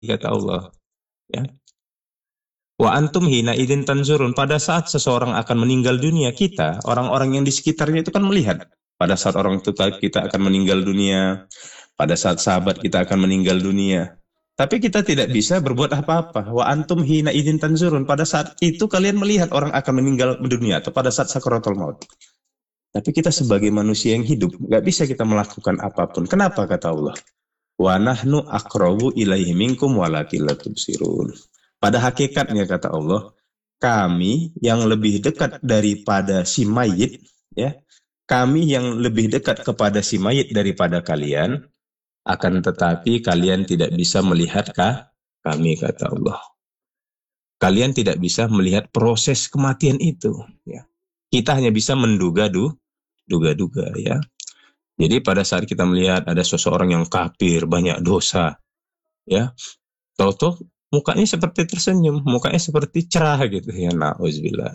kata Allah. Ya. Wa antum hina idin tanzurun. Pada saat seseorang akan meninggal dunia, kita, orang-orang yang di sekitarnya itu kan melihat. Pada saat orang itu kita akan meninggal dunia, pada saat sahabat kita akan meninggal dunia. Tapi kita tidak bisa berbuat apa-apa. Wa antum hina idin tanzurun. Pada saat itu kalian melihat orang akan meninggal dunia atau pada saat sakaratul maut. Tapi kita sebagai manusia yang hidup, nggak bisa kita melakukan apapun. Kenapa kata Allah? Wa nahnu aqrabu ilaihi minkum walakin la tubsirun. Pada hakikatnya kata Allah, kami yang lebih dekat daripada si mayit, ya, kami yang lebih dekat kepada si mayit daripada kalian, akan tetapi kalian tidak bisa melihatkah kami kata Allah. Kalian tidak bisa melihat proses kematian itu. Ya. Kita hanya bisa menduga-duga ya. Jadi pada saat kita melihat ada seseorang yang kafir, banyak dosa, ya, tahu-tahu mukanya seperti tersenyum, mukanya seperti cerah gitu ya. Nauzubillah.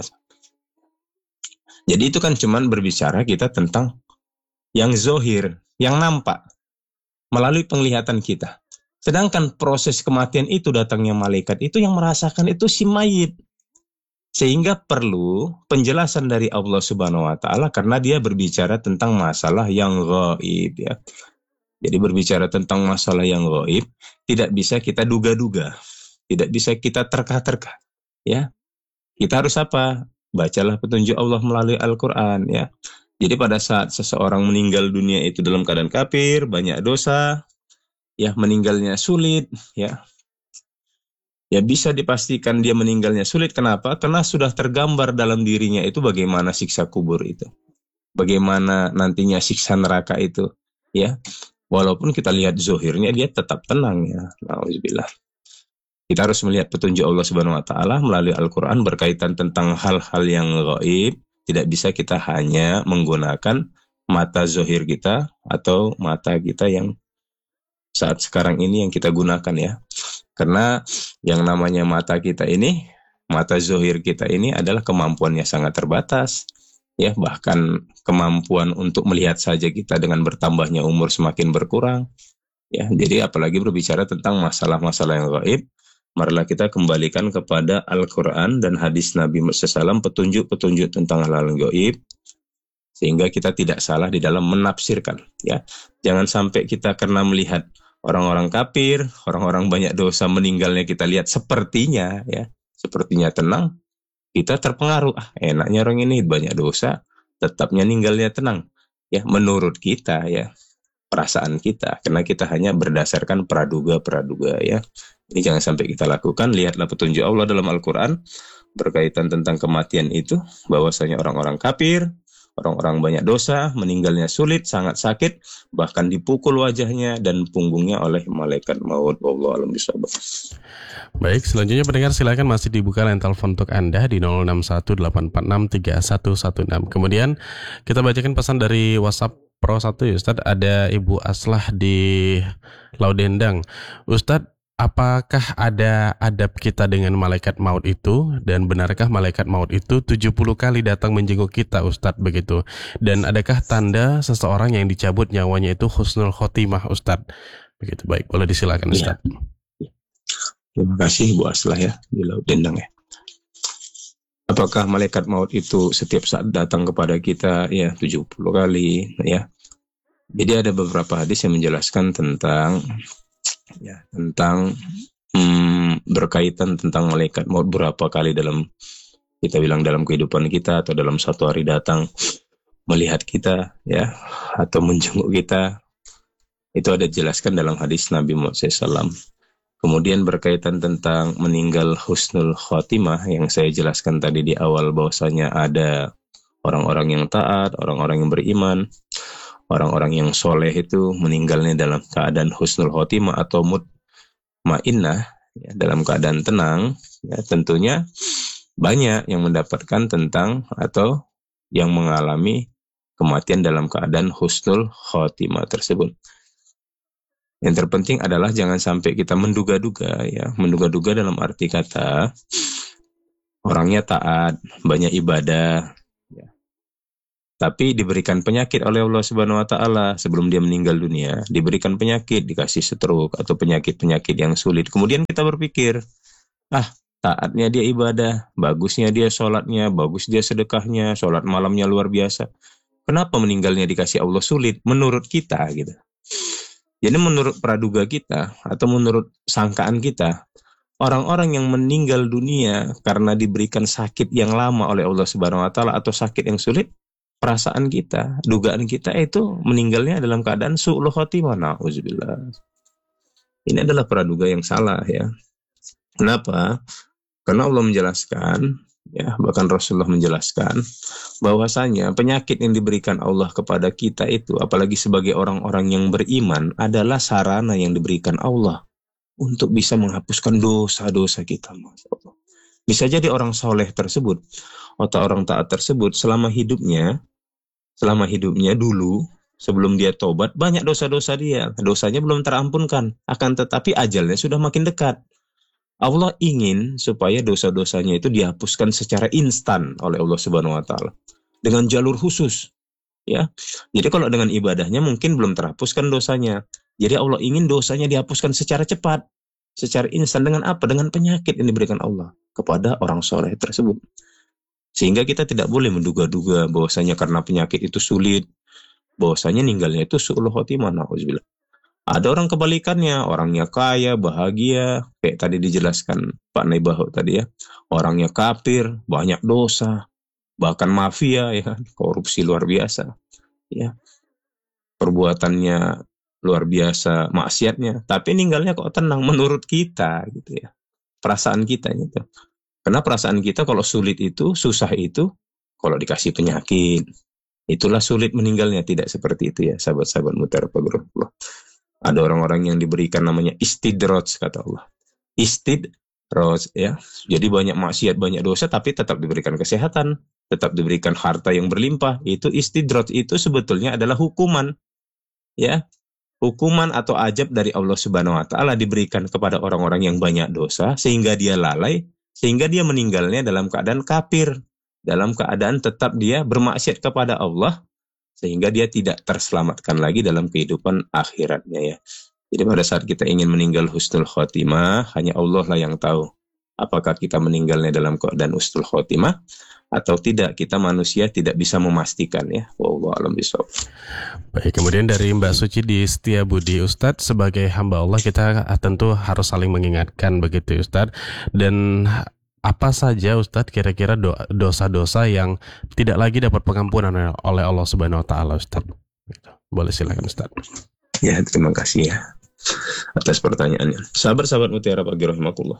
Jadi itu kan cuman berbicara kita tentang yang zohir, yang nampak melalui penglihatan kita. Sedangkan proses kematian itu datangnya malaikat itu yang merasakan itu si mayit. Sehingga perlu penjelasan dari Allah Subhanahu wa taala karena dia berbicara tentang masalah yang gaib ya. Jadi berbicara tentang masalah yang gaib tidak bisa kita duga-duga, tidak bisa kita terka-terka ya. Kita harus apa? Bacalah petunjuk Allah melalui Al-Qur'an ya. Jadi pada saat seseorang meninggal dunia itu dalam keadaan kafir, banyak dosa, ya meninggalnya sulit ya. Ya bisa dipastikan dia meninggalnya sulit. Kenapa? Karena sudah tergambar dalam dirinya itu bagaimana siksa kubur itu. Bagaimana nantinya siksa neraka itu. Ya, walaupun kita lihat zohirnya dia tetap tenang ya. Nauzubillah. Kita harus melihat petunjuk Allah Subhanahu Wa Taala melalui Al-Quran berkaitan tentang hal-hal yang gaib. Tidak bisa kita hanya menggunakan mata zohir kita atau mata kita yang saat sekarang ini yang kita gunakan ya. Karena yang namanya mata kita ini, mata zohir kita ini adalah kemampuannya sangat terbatas. Ya, bahkan kemampuan untuk melihat saja kita dengan bertambahnya umur semakin berkurang. Ya, jadi apalagi berbicara tentang masalah-masalah yang gaib, marilah kita kembalikan kepada Al-Quran dan hadis Nabi Muhammad SAW, petunjuk-petunjuk tentang hal-hal gaib, sehingga kita tidak salah di dalam menafsirkan. Ya, jangan sampai kita karena melihat orang-orang kafir, orang-orang banyak dosa meninggalnya kita lihat sepertinya ya, sepertinya tenang, kita terpengaruh. Enaknya orang ini banyak dosa, tetapnya ninggalnya tenang. Ya, menurut kita ya, perasaan kita, karena kita hanya berdasarkan praduga-praduga ya. Ini jangan sampai kita lakukan. Lihatlah petunjuk Allah dalam Al-Quran berkaitan tentang kematian itu, bahwasanya orang-orang kafir, orang-orang banyak dosa, meninggalnya sulit, sangat sakit, bahkan dipukul wajahnya dan punggungnya oleh malaikat maut. Wallahu a'lam bishawab. Baik, selanjutnya pendengar silakan masih dibuka line telepon untuk Anda di 0618463116. Kemudian kita bacakan pesan dari WhatsApp Pro 1 ya Ustadz. Ada Ibu Aslah di Laudendang. Ustadz, apakah ada adab kita dengan malaikat maut itu? Dan benarkah malaikat maut itu 70 kali datang menjenguk kita Ustadz begitu? Dan adakah tanda seseorang yang dicabut nyawanya itu husnul khotimah Ustadz? Begitu, baik, boleh disilakan Ustadz. Ya. Terima kasih Bu Aslah ya di Laut Dendang ya. Apakah malaikat maut itu setiap saat datang kepada kita ya 70 kali ya. Jadi ada beberapa hadis yang menjelaskan tentang ya tentang berkaitan tentang malaikat maut berapa kali dalam kita bilang dalam kehidupan kita atau dalam satu hari datang melihat kita ya atau menjenguk kita. Itu ada dijelaskan dalam hadis Nabi Muhammad SAW. Kemudian berkaitan tentang meninggal husnul khotimah yang saya jelaskan tadi di awal bahwasanya ada orang-orang yang taat, orang-orang yang beriman, orang-orang yang soleh itu meninggalnya dalam keadaan husnul khotimah atau mutmainnah ya, dalam keadaan tenang. Ya, tentunya banyak yang mendapatkan tentang atau yang mengalami kematian dalam keadaan husnul khotimah tersebut. Yang terpenting adalah jangan sampai kita menduga-duga ya, menduga-duga dalam arti kata orangnya taat, banyak ibadah, ya. Tapi diberikan penyakit oleh Allah Subhanahu wa taala sebelum dia meninggal dunia, diberikan penyakit, dikasih stroke atau penyakit-penyakit yang sulit. Kemudian kita berpikir, ah, taatnya dia ibadah, bagusnya dia sholatnya, bagus dia sedekahnya, sholat malamnya luar biasa. Kenapa meninggalnya dikasih Allah sulit? Menurut kita gitu. Jadi menurut praduga kita atau menurut sangkaan kita, orang-orang yang meninggal dunia karena diberikan sakit yang lama oleh Allah Subhanahu wa taala atau sakit yang sulit, perasaan kita, dugaan kita itu meninggalnya dalam keadaan su'ul khotimah. Na'udzubillah. Ini adalah praduga yang salah ya. Kenapa? Karena Allah menjelaskan, ya, bahkan Rasulullah menjelaskan bahwasanya penyakit yang diberikan Allah kepada kita itu, apalagi sebagai orang-orang yang beriman, adalah sarana yang diberikan Allah untuk bisa menghapuskan dosa-dosa kita. Masya Allah. Bisa jadi orang soleh tersebut atau orang taat tersebut selama hidupnya dulu, sebelum dia tobat, banyak dosa-dosa dia. Dosanya belum terampunkan, akan tetapi ajalnya sudah makin dekat. Allah ingin supaya dosa-dosanya itu dihapuskan secara instan oleh Allah Subhanahu wa taala dengan jalur khusus, ya. Jadi kalau dengan ibadahnya mungkin belum terhapuskan dosanya. Jadi Allah ingin dosanya dihapuskan secara cepat, secara instan. Dengan apa? Dengan penyakit yang diberikan Allah kepada orang soleh tersebut. Sehingga kita tidak boleh menduga-duga bahwasanya karena penyakit itu sulit, bahwasanya ninggalnya itu su'ul khotimah. Na'udzubillah. Ada orang kebalikannya, orangnya kaya, bahagia, kayak tadi dijelaskan Pak Naibaho tadi ya. Orangnya kafir, banyak dosa, bahkan mafia ya, korupsi luar biasa. Ya. Perbuatannya luar biasa, maksiatnya, tapi ninggalnya kok tenang menurut kita gitu ya. Perasaan kita gitu. Karena perasaan kita kalau sulit itu, susah itu, kalau dikasih penyakit, itulah sulit meninggalnya. Tidak seperti itu ya, sahabat-sahabat Mutiara Pagarullah. Ada orang-orang yang diberikan namanya istidraj, kata Allah. Istidraj ya. Jadi banyak maksiat, banyak dosa, tapi tetap diberikan kesehatan, tetap diberikan harta yang berlimpah. Itu istidraj, itu sebetulnya adalah hukuman. Ya, hukuman atau ajab dari Allah Subhanahu wa taala diberikan kepada orang-orang yang banyak dosa sehingga dia lalai, sehingga dia meninggalnya dalam keadaan kafir, dalam keadaan tetap dia bermaksiat kepada Allah, sehingga dia tidak terselamatkan lagi dalam kehidupan akhiratnya ya. Jadi pada saat kita ingin meninggal husnul khotimah, hanya Allah lah yang tahu apakah kita meninggalnya dalam keadaan husnul khotimah atau tidak. Kita manusia tidak bisa memastikan ya. Wallahu a'lam bishawab. Baik, kemudian dari Mbak Suci di Setiabudi, Ustadz, sebagai hamba Allah kita tentu harus saling mengingatkan begitu Ustadz. Dan apa saja Ustadz kira-kira dosa-dosa yang tidak lagi dapat pengampunan oleh Allah Subhanahu wa taala Ustadz? Boleh silakan Ustadz. Ya, terima kasih ya atas pertanyaannya. Sahabat-sahabat Mutiara Pagi rahimakumullah.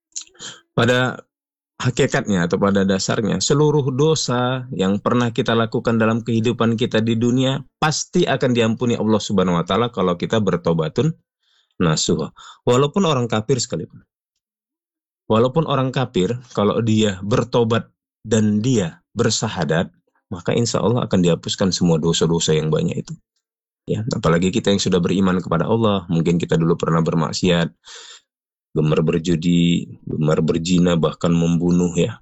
Pada hakikatnya atau pada dasarnya, seluruh dosa yang pernah kita lakukan dalam kehidupan kita di dunia pasti akan diampuni Allah Subhanahu wa taala kalau kita bertobatun nasuha. Walaupun orang kafir sekalipun. Walaupun orang kafir, kalau dia bertobat dan dia bersahadat, maka insya Allah akan dihapuskan semua dosa-dosa yang banyak itu. Ya, apalagi kita yang sudah beriman kepada Allah, mungkin kita dulu pernah bermaksiat, gemar berjudi, gemar berzina, bahkan membunuh ya.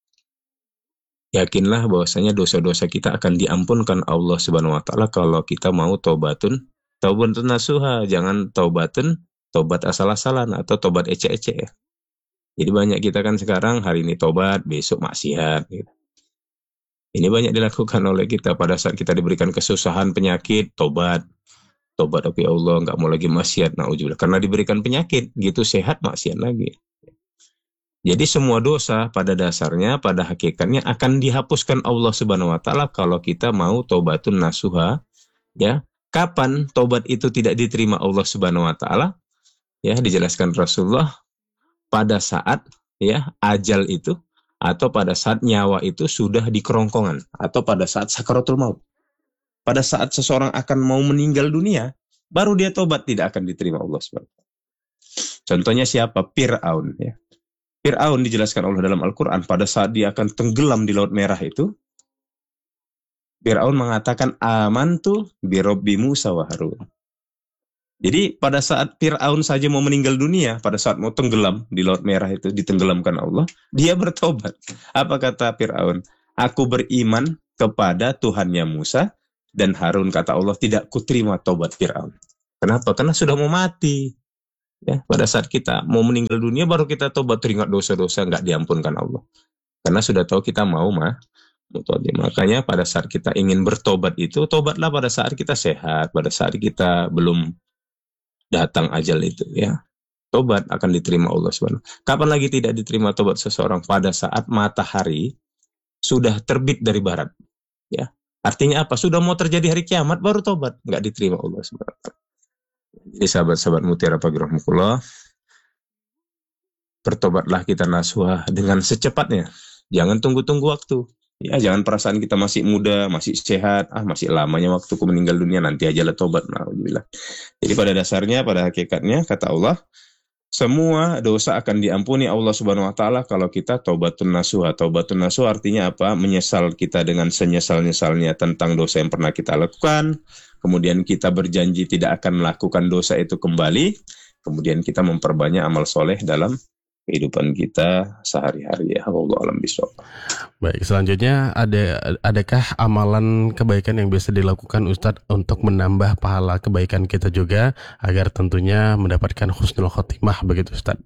Yakinlah bahwasanya dosa-dosa kita akan diampunkan Allah Subhanahu wa taala kalau kita mau taubatun nasuha, jangan tobat asal-asalan atau tobat ecek-ecek ya. Jadi banyak kita kan sekarang hari ini tobat, besok maksiat gitu. Ini banyak dilakukan oleh kita pada saat kita diberikan kesusahan, penyakit, tobat oke Allah, nggak mau lagi maksiat, na'udzubillah. Karena diberikan penyakit, gitu sehat maksiat lagi. Jadi semua dosa pada dasarnya, pada hakikatnya akan dihapuskan Allah Subhanahu wa taala kalau kita mau taubatun nasuha, ya. Kapan tobat itu tidak diterima Allah Subhanahu wa taala? Ya, dijelaskan Rasulullah, pada saat ya ajal itu atau pada saat nyawa itu sudah di kerongkongan atau pada saat sakaratul maut. Pada saat seseorang akan mau meninggal dunia, baru dia tobat, tidak akan diterima Allah SWT. Contohnya siapa? Fir'aun ya. Fir'aun dijelaskan Allah dalam Al-Quran, pada saat dia akan tenggelam di Laut Merah itu, Fir'aun mengatakan amantu bi Rabbi Musa wa Harun. Jadi pada saat Fir'aun saja mau meninggal dunia, pada saat mau tenggelam di Laut Merah itu, ditenggelamkan Allah, dia bertobat. Apa kata Fir'aun? Aku beriman kepada Tuhannya Musa dan Harun. Kata Allah, tidak kuterima taubat Fir'aun. Kenapa? Karena sudah mau mati. Ya, pada saat kita mau meninggal dunia baru kita tobat, teringat dosa-dosa, nggak diampunkan Allah. Karena sudah tahu kita mau makanya pada saat kita ingin bertobat itu, tobatlah pada saat kita sehat, pada saat kita belum datang ajal itu, ya. Tobat akan diterima Allah Subhanahu. Kapan lagi tidak diterima tobat seseorang? Pada saat matahari sudah terbit dari barat, ya. Artinya apa? Sudah mau terjadi hari kiamat baru tobat, nggak diterima Allah Subhanahu. Jadi sahabat-sahabat Mutiara Pagi Rahmatullah, bertobatlah kita nasuha dengan secepatnya. Jangan tunggu-tunggu waktu. Ya, jangan perasaan kita masih muda, masih sehat, masih lamanya waktuku meninggal dunia, nanti aja lah tobat. Alhamdulillah. Jadi pada dasarnya, pada hakikatnya, kata Allah, semua dosa akan diampuni Allah Subhanahu wa taala kalau kita taubatun nasuha. Taubatun nasuha artinya apa? Menyesal kita dengan senyesal-nyesalnya tentang dosa yang pernah kita lakukan. Kemudian kita berjanji tidak akan melakukan dosa itu kembali. Kemudian kita memperbanyak amal soleh dalam kehidupan kita sehari-hari. Ya Allah alam bisawab. Baik, selanjutnya adakah amalan kebaikan yang bisa dilakukan Ustadz untuk menambah pahala kebaikan kita juga agar tentunya mendapatkan husnul khotimah begitu Ustadz?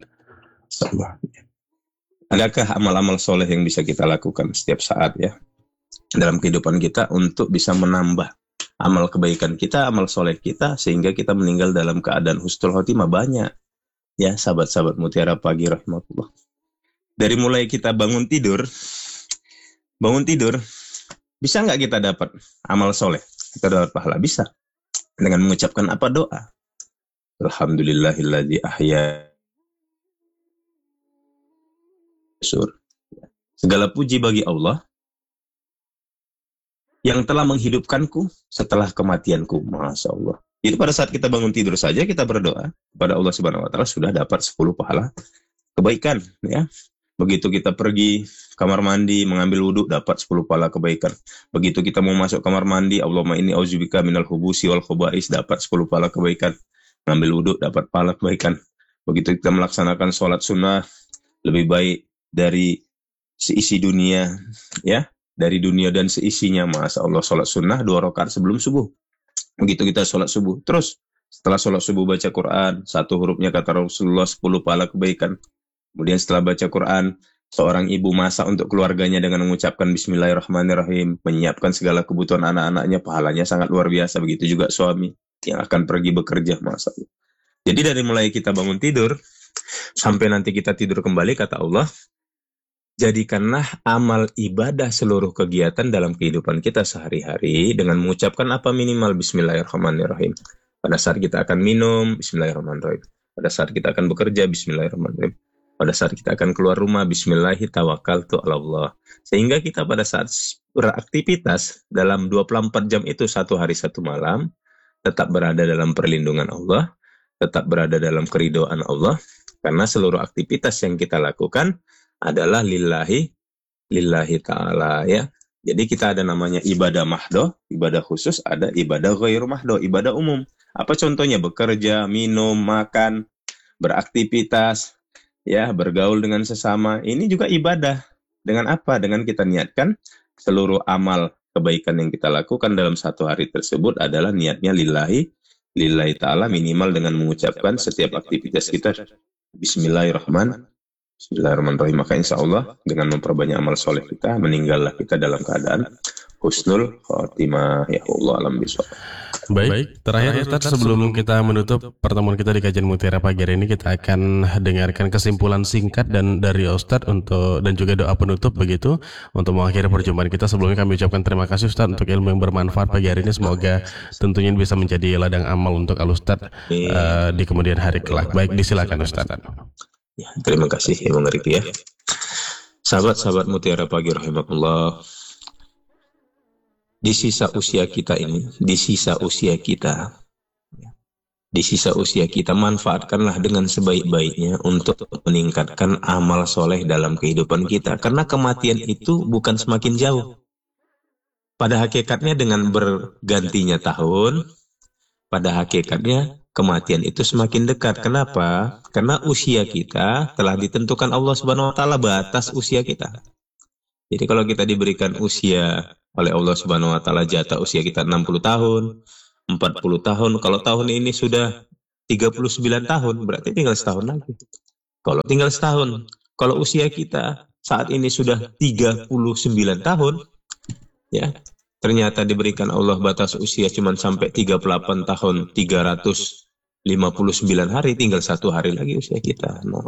Adakah amal-amal soleh yang bisa kita lakukan setiap saat ya dalam kehidupan kita untuk bisa menambah amal kebaikan kita, amal soleh kita, sehingga kita meninggal dalam keadaan husnul khotimah? Banyak ya sahabat-sahabat Mutiara Pagi Rahmatullah. Dari mulai kita bangun tidur, bisa nggak kita dapat amal soleh? Kita dapat pahala? Bisa. Dengan mengucapkan apa? Doa. Alhamdulillahilladzi ahya. Segala puji bagi Allah yang telah menghidupkanku setelah kematianku. Masya Allah. Jadi pada saat kita bangun tidur saja kita berdoa kepada Allah Subhanahu wa taala, sudah dapat 10 pahala kebaikan ya. Begitu kita pergi kamar mandi mengambil wudhu, dapat 10 pahala kebaikan. Begitu kita mau masuk kamar mandi, Allahumma inni auzubika minal khubusi wal khubais, dapat 10 pahala kebaikan. Mengambil wudhu dapat pahala kebaikan. Begitu kita melaksanakan sholat sunnah, lebih baik dari seisi dunia ya, dari dunia dan seisinya. Masya Allah, sholat sunnah 2 rakaat sebelum subuh. Begitu kita sholat subuh, terus setelah sholat subuh baca Quran, 1 hurufnya kata Rasulullah 10 pahala kebaikan. Kemudian setelah baca Quran, seorang ibu masak untuk keluarganya dengan mengucapkan Bismillahirrahmanirrahim, menyiapkan segala kebutuhan anak-anaknya, pahalanya sangat luar biasa. Begitu juga suami yang akan pergi bekerja. Masya Allah. Jadi dari mulai kita bangun tidur sampai nanti kita tidur kembali, kata Allah, jadikanlah amal ibadah seluruh kegiatan dalam kehidupan kita sehari-hari dengan mengucapkan apa? Minimal Bismillahirrahmanirrahim. Pada saat kita akan minum, Bismillahirrahmanirrahim. Pada saat kita akan bekerja, Bismillahirrahmanirrahim. Pada saat kita akan keluar rumah, Bismillahirrahmanirrahim. Sehingga kita pada saat beraktivitas dalam 24 jam itu, 1 hari 1 malam, tetap berada dalam perlindungan Allah, tetap berada dalam keridhaan Allah, karena seluruh aktivitas yang kita lakukan adalah lillahi ta'ala ya. Jadi kita ada namanya ibadah mahdoh, ibadah khusus, ada ibadah ghairu mahdoh, ibadah umum. Apa contohnya? Bekerja, minum, makan, beraktivitas, ya, bergaul dengan sesama. Ini juga ibadah. Dengan apa? Dengan kita niatkan seluruh amal kebaikan yang kita lakukan dalam 1 hari tersebut adalah niatnya lillahi ta'ala, minimal dengan mengucapkan setiap aktivitas kita Bismillahirrahmanirrahim. Maka insya Allah dengan memperbanyak amal soleh kita, meninggallah kita dalam keadaan husnul khotimah. Ya Allah alam bisawab. Baik, terakhir Ustadz, sebelum kita menutup pertemuan kita di kajian Mutiara Pagi hari ini, kita akan dengarkan kesimpulan singkat dan dari Ustadz dan juga doa penutup begitu untuk mengakhiri perjumpaan kita. Sebelumnya kami ucapkan terima kasih Ustadz untuk ilmu yang bermanfaat pagi hari ini. Semoga tentunya bisa menjadi ladang amal untuk Al-Ustadz di kemudian hari kelak. Baik, disilakan Ustadz. Ya, terima kasih Imam Rifi ya. Sahabat-sahabat Mutiara Pagi rahimahullah, di sisa usia kita ini, di sisa usia kita manfaatkanlah dengan sebaik-baiknya untuk meningkatkan amal soleh dalam kehidupan kita. Karena kematian itu bukan semakin jauh. Pada hakikatnya dengan bergantinya tahun, pada hakikatnya kematian itu semakin dekat. Kenapa? Karena usia kita telah ditentukan Allah Subhanahu wa taala, batas usia kita. Jadi kalau kita diberikan usia oleh Allah Subhanahu wa taala jatah usia kita 60 tahun, 40 tahun. Kalau tahun ini sudah 39 tahun, berarti tinggal setahun lagi. Kalau tinggal setahun, kalau usia kita saat ini sudah 39 tahun, ya, ternyata diberikan Allah batas usia cuma sampai 38 tahun, 359 hari, tinggal 1 hari lagi usia kita. Nah,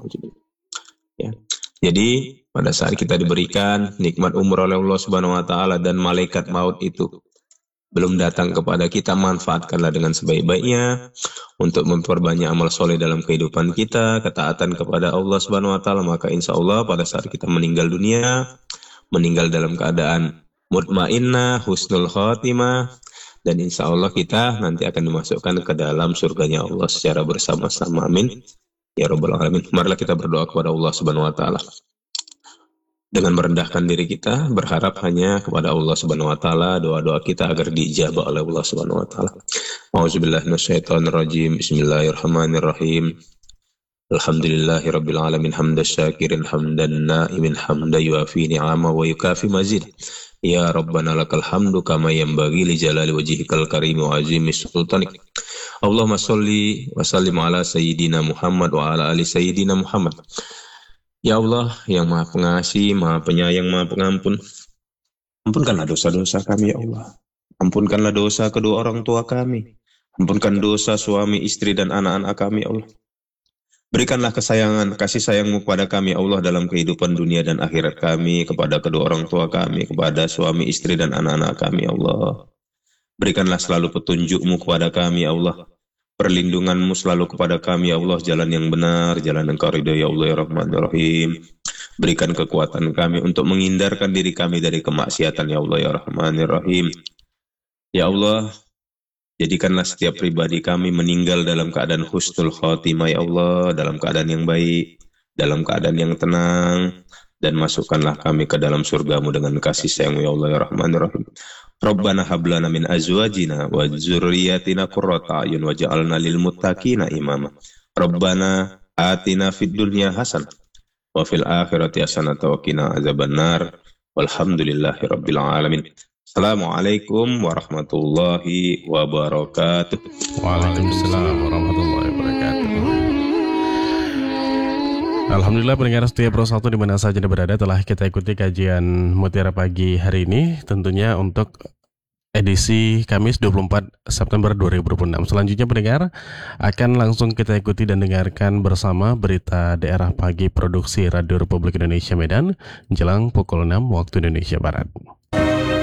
ya. Jadi pada saat kita diberikan nikmat umur oleh Allah Subhanahu wa taala dan malaikat maut itu belum datang kepada kita, manfaatkanlah dengan sebaik-baiknya untuk memperbanyak amal soleh dalam kehidupan kita, ketaatan kepada Allah Subhanahu wa taala, maka insya Allah pada saat kita meninggal dunia, meninggal dalam keadaan mutmainnah, husnul khotimah, dan insya Allah kita nanti akan dimasukkan ke dalam surganya Allah secara bersama-sama. Amin ya rabbal alamin. Marilah kita berdoa kepada Allah Subhanahu wa taala dengan merendahkan diri kita, berharap hanya kepada Allah Subhanahu wa taala, doa-doa kita agar diijabah oleh Allah Subhanahu wa taala. A'udzubillahi minasyaitonirrajim. Bismillahirrahmanirrahim. Alhamdulillahirabbil alamin, hamdan syakirin hamdan na'imin hamdan yuafi ni'ama wa yukafi mazid. Ya Rabbana lakal hamdu kama yanbaghi li jalali wajhikal karim wa azimi sultanik. Allahumma sholli wa sallim ala sayyidina Muhammad wa ala ali sayyidina Muhammad. Ya Allah yang Maha Pengasih, Maha Penyayang, Maha Pengampun, ampunkanlah dosa-dosa kami ya Allah. Ampunkanlah dosa kedua orang tua kami. Ampunkan dosa suami, istri dan anak-anak kami ya Allah. Berikanlah kesayangan, kasih sayang-Mu kepada kami ya Allah dalam kehidupan dunia dan akhirat kami, kepada kedua orang tua kami, kepada suami, istri dan anak-anak kami ya Allah. Berikanlah selalu petunjuk-Mu kepada kami ya Allah. Perlindungan-Mu selalu kepada kami ya Allah, jalan yang benar, jalan Engkau ridha ya Allah ya Rahman ya Rahim. Berikan kekuatan kami untuk menghindarkan diri kami dari kemaksiatan ya Allah ya Rahman ya Rahim. Ya Allah, jadikanlah setiap pribadi kami meninggal dalam keadaan husnul khotimah ya Allah, dalam keadaan yang baik, dalam keadaan yang tenang, dan masukkanlah kami ke dalam surga-Mu dengan kasih sayang ya Allah ya Rahman ya Rahim. Rabbana hablana min azwajina wa dzurriyyatina qurrata a'yun waj'alna lil muttaqina imama. Rabbana atina fid dunya hasanah wa fil akhirati hasanah wa qina azabannar. Walhamdulillahirabbil alamin. Assalamualaikum warahmatullahi wabarakatuh. Waalaikumsalam warahmatullahi wabarakatuh. Alhamdulillah pendengar setia Pro 1 di mana saja Anda berada, telah kita ikuti kajian Mutiara Pagi hari ini, tentunya untuk edisi Kamis 24 September 2026. Selanjutnya pendengar akan langsung kita ikuti dan dengarkan bersama berita daerah pagi produksi Radio Republik Indonesia Medan jelang pukul 6 waktu Indonesia Barat.